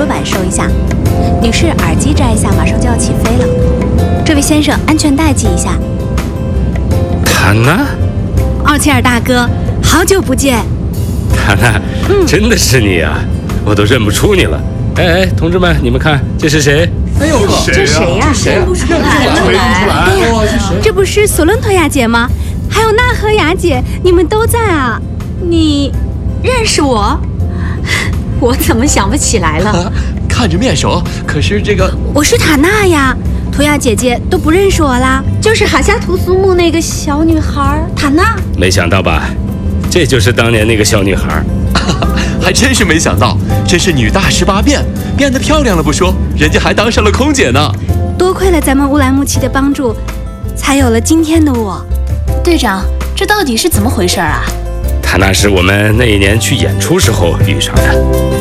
桌板收一下。女士，耳机摘一下，马上就要起飞了。这位先生，安全带系一下。 塔娜， 奥切尔大哥，好久不见。 塔娜，真的是你啊，我都认不出你了。哎，同志们，你们看，这是谁？ 哎呦， 这谁呀？ 认不出来， 哎呀，这不是索伦托亚姐吗？还有纳赫雅姐，你们都在啊？你认识我？我怎么想不起来了？ 看着面熟，可是这个…… 我是塔娜呀，图亚姐姐都不认识我啦？就是哈夏图苏木那个小女孩塔娜。 没想到吧？这就是当年那个小女孩。 还真是没想到，真是女大18变，变得漂亮了不说，人家还当上了空姐呢。 多亏了咱们乌兰牧骑的帮助，才有了今天的我。 队长，这到底是怎么回事啊？ 塔娜是我们那一年去演出时候遇上的。